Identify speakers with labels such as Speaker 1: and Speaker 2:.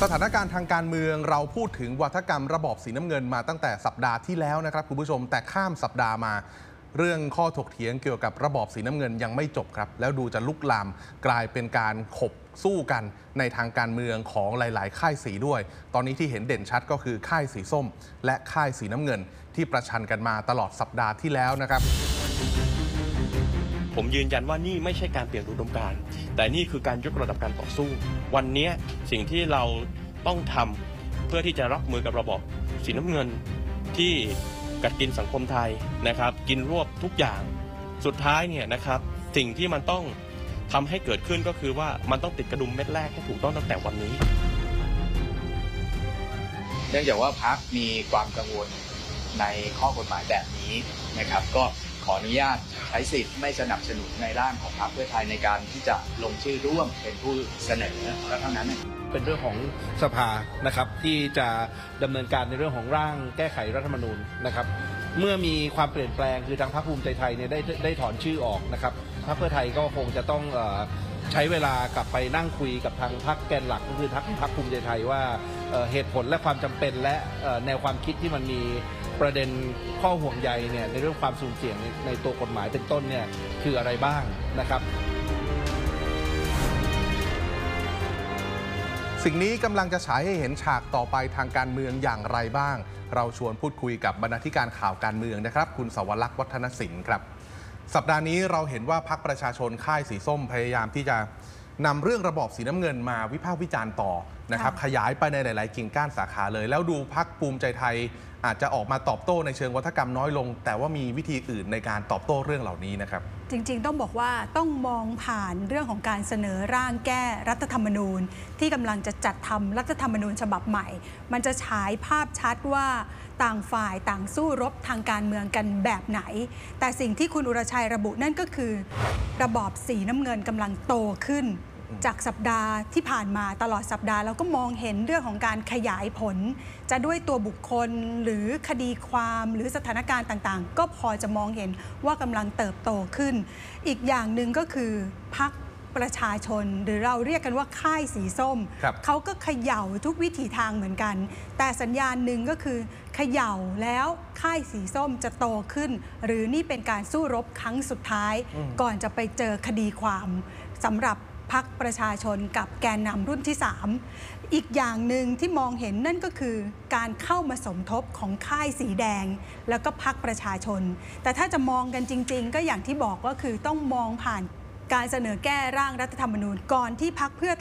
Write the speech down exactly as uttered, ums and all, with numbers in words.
Speaker 1: สถานการณ์ทางการเมืองเราพูดถึงวาทกรรมระบอบสีน้ำเงินมาตั้งแต่สัปดาห์ที่แล้วนะครับคุณผู้ชมแต่ข้ามสัปดาห์มาเรื่องข้อถกเถียงเกี่ยวกับระบอบสีน้ำเงินยังไม่จบครับแล้วดูจะลุกลามกลายเป็นการขบสู้กันในทางการเมืองของหลายๆค่ายสีด้วยตอนนี้ที่เห็นเด่นชัดก็คือค่ายสีส้มและค่ายสีน้ำเงินที่ประชันกันมาตลอดสัปดาห์ที่แล้วนะครับ
Speaker 2: ผมยืนยันว่านี่ไม่ใช่การเปลี่ยนอุดมการณ์แต่นี่คือการยกระดับการต่อสู้วันนี้สิ่งที่เราต้องทำเพื่อที่จะรับมือกับระบอบสีน้ำเงินที่กัดกินสังคมไทยนะครับกินรวบทุกอย่างสุดท้ายเนี่ยนะครับสิ่งที่มันต้องทำให้เกิดขึ้นก็คือว่ามันต้องติดกระดุมเม็ดแรกให้ถูกต้องตั้งแต่วันนี้
Speaker 3: เนื่องจากว่าพรรคมีความกังวลในข้อกฎหมายแบบนี้นะครับก็ขออนุญาตใช้สิทธิ์ไม่สนับสนุนในร่างของพรรคเพื่อไทยในการที่จะลงชื่อร่วมเป็นผู้เสนอแล้วเท่านั้น
Speaker 4: เป็นเรื่องของสภานะครับที่จะดำเนินการในเรื่องของร่างแก้ไขรัฐธรรมนูญนะครับเมื่อมีความเปลี่ยนแปลงคือทางพรรคภูมิใจไทยเนี่ยได้ได้ถอนชื่อออกนะครับพรรคเพื่อไทยก็คงจะต้องเอ่อใช้เวลากลับไปนั่งคุยกับทางพรรคแกนหลักก็คือพรรคพรรคภูมิใจไทยว่าเหตุผลและความจำเป็นและแนวความคิดที่มันมีประเด็นข้อห่วงใยเนี่ยในเรื่องความสูญเสียในในตัวกฎหมายเป็นต้นเนี่ยคืออะไรบ้างนะครับ
Speaker 1: สิ่งนี้กำลังจะฉายให้เห็นฉากต่อไปทางการเมืองอย่างไรบ้างเราชวนพูดคุยกับบรรณาธิการข่าวการเมืองนะครับคุณสวรักษ์วัฒนศิลป์ครับสัปดาห์นี้เราเห็นว่าพรรคประชาชนค่ายสีส้มพยายามที่จะนำเรื่องระบอบสีน้ำเงินมาวิพากษ์วิจารณ์ต่อนะครับขยายไปในหลายๆกิ่งก้านสาขาเลยแล้วดูพรรคภูมิใจไทยอาจจะออกมาตอบโต้ในเชิงวัฒกรรมน้อยลงแต่ว่ามีวิธีอื่นในการตอบโต้เรื่องเหล่านี้นะครับ
Speaker 5: จริงๆต้องบอกว่าต้องมองผ่านเรื่องของการเสนอร่างแก้รัฐธรรมนูญที่กำลังจะจัดทำรัฐธรรมนูญฉบับใหม่มันจะฉายภาพชัดว่าต่างฝ่ายต่างสู้รบทางการเมืองกันแบบไหนแต่สิ่งที่คุณอุรชัยระบุนั่นก็คือระบอบสีน้ำเงินกำลังโตขึ้นจากสัปดาห์ที่ผ่านมาตลอดสัปดาห์เราก็มองเห็นเรื่องของการขยายผลจะด้วยตัวบุคคลหรือคดีความหรือสถานการณ์ต่างๆก็พอจะมองเห็นว่ากำลังเติบโตขึ้นอีกอย่างหนึ่งก็คือพรรคประชาชนหรือเราเรียกกันว่าค่ายสีส้มเขาก็เขย่าทุกวิถีทางเหมือนกันแต่สัญญาณหนึ่งก็คือเขย่าแล้วค่ายสีส้มจะโตขึ้นหรือนี่เป็นการสู้รบครั้งสุดท้ายก่อนจะไปเจอคดีความสำหรับพรรคประชาชนกับแกนนำรุ่นที่สามอีกอย่างหนึ่งที่มองเห็นนั่นก็คือการเข้ามาสมทบของค่ายสีแดงแล้วก็พรรคประชาชนแต่ถ้าจะมองกันจริงๆก็อย่างที่บอกก็คือต้องมองผ่านการเสนอแก้ร่างรัฐธรรมนูญก่อนที่พรรคเพื่อ